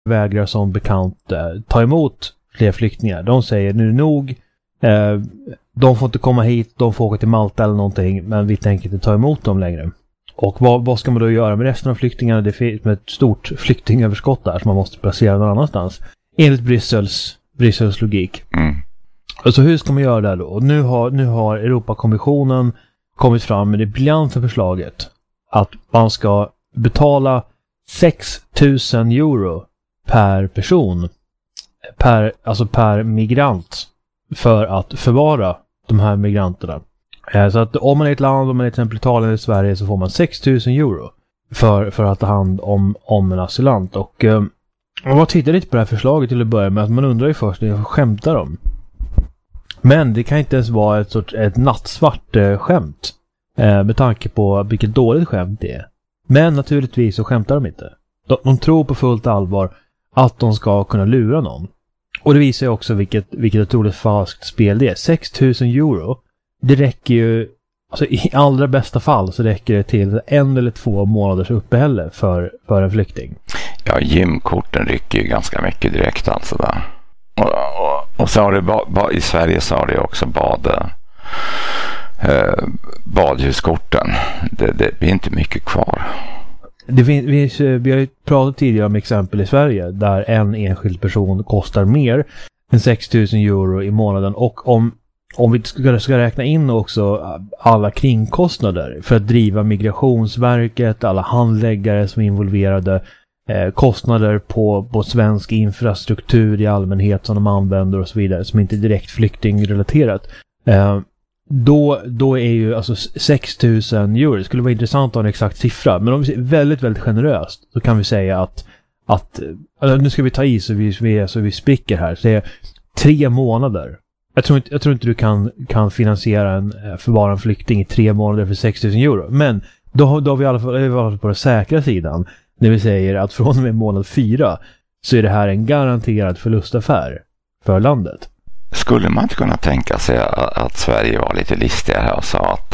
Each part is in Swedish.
vägrar som bekant ta emot fler flyktingar. De säger nu nog, de får inte komma hit, de får åka till Malta eller någonting, men vi tänker inte ta emot dem längre. Och vad ska man då göra med resten av flyktingarna? Det finns ett stort flyktingöverskott där som man måste placera någon annanstans. Enligt Bryssels logik. Alltså hur ska man göra det då? Och nu har Europakommissionen kommit fram med det briljanta förslaget att man ska betala 6 000 euro per person, per migrant, för att förvara de här migranterna. Så att om man är ett land, om man är till exempel Italien i Sverige, så får man 6 000 euro för att ta hand om en asylant. Och man tittar lite på det här förslaget till att börja med, att man undrar ju först vad skämtar de. Men det kan inte ens vara ett nattsvart skämt med tanke på vilket dåligt skämt det är. Men naturligtvis så skämtar de inte. De tror på fullt allvar att de ska kunna lura någon. Och det visar ju också vilket otroligt falskt spel det är. 6 000 euro, det räcker ju, alltså i allra bästa fall så räcker det till 1 eller 2 månaders uppehälle för en flykting. Ja, gymkorten rycker ju ganska mycket direkt alltså där. Och så har det i Sverige så har det också badhuskorten. Det blir inte mycket kvar. Vi har ju pratat tidigare om exempel i Sverige där en enskild person kostar mer än 6 000 euro i månaden. Och om vi ska räkna in också alla kringkostnader för att driva Migrationsverket, alla handläggare som är involverade, kostnader på svensk infrastruktur i allmänhet som de använder och så vidare, som inte är direkt flyktingrelaterat, då är ju alltså 6 000 euro, det skulle vara intressant att ha en exakt siffra, men om vi ser väldigt, väldigt generöst så kan vi säga att nu ska vi ta i så vi spricker här, så det är 3 månader. Jag tror inte du kan finansiera förvara en flykting i 3 månader för 6 000 euro, men då har vi i alla fall på den säkra sidan när vi säger att från och med månad 4 så är det här en garanterad förlustaffär för landet. Skulle man inte kunna tänka sig att Sverige var lite listigare och sa att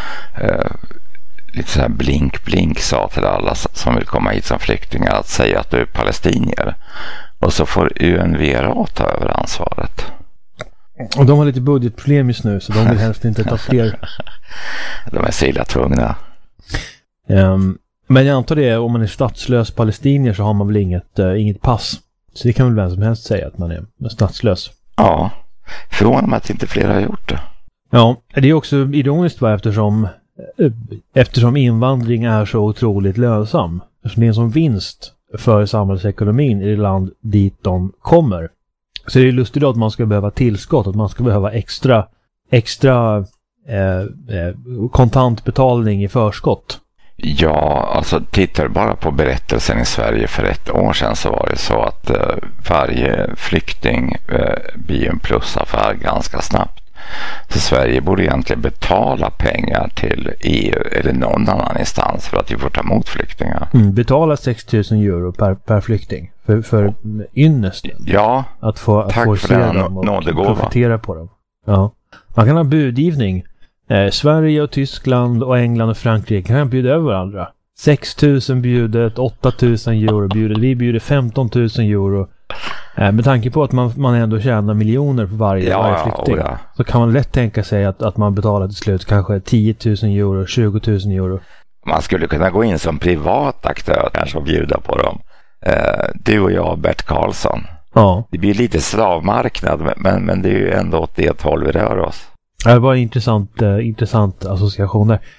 lite så här blink sa till alla som vill komma hit som flyktingar att säga att du är palestinier, och så får UNRWA ta över ansvaret. Och de har lite budgetproblem just nu, så de vill helst inte ta fler. De är så illa tvungna. Men jag antar det, om man är statslös palestinier så har man väl inget pass. Så det kan väl vem som helst säga att man är statslös. Ja, från att inte fler har gjort det. Ja, det är också ironiskt eftersom invandring är så otroligt lönsam. Eftersom det är en sån vinst för samhällsekonomin i det land dit de kommer. Så det är lustigt att man ska behöva tillskott, att man ska behöva extra kontantbetalning i förskott. Ja, alltså tittar bara på berättelsen i Sverige för 1 år sedan, så var det så att varje flykting blir en plusaffär ganska snabbt. Så Sverige borde egentligen betala pengar till EU eller någon annan instans för att vi får ta emot flyktingar. Betala 6 000 euro per flykting för ynnesten. Ja, att få se dem och profitera på dem. Ja. Man kan ha budgivning. Sverige och Tyskland och England och Frankrike kan bjuda över varandra. 6 000 bjudet, 8 000 euro bjudet. Vi bjuder 15 000 euro. Med tanke på att man ändå tjänar miljoner på varje flykting. Så kan man lätt tänka sig att man betalar till slut kanske 10 000 euro, 20 000 euro. Man skulle kunna gå in som privat aktör kanske och bjuda på dem. Du och jag, Bert Karlsson. Ja. Det blir lite slavmarknad, men det är ju ändå åt det håll vi rör oss. Det var en intressant association där.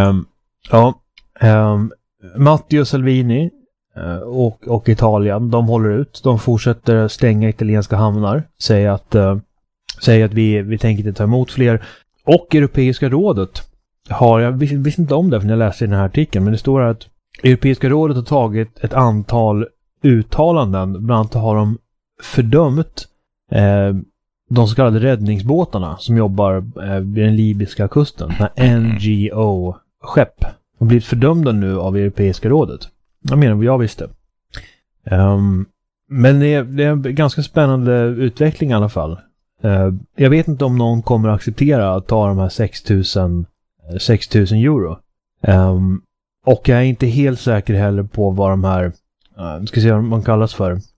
Matteo Salvini och Italien, de håller ut. De fortsätter stänga italienska hamnar. Säger att vi tänker inte ta emot fler. Och Europeiska rådet jag visste inte om det för när jag läste den här artikeln, men det står att Europeiska rådet har tagit ett antal uttalanden. Bland annat har de fördömt de så kallade räddningsbåtarna som jobbar vid den libyska kusten. NGO-skepp har blivit fördömda nu av Europeiska rådet. Jag menar vad jag visste. Men det är en ganska spännande utveckling i alla fall. Jag vet inte om någon kommer att acceptera att ta de här 6 000 euro. Och jag är inte helt säker heller på vad de här Nu ska se vad man kallas för.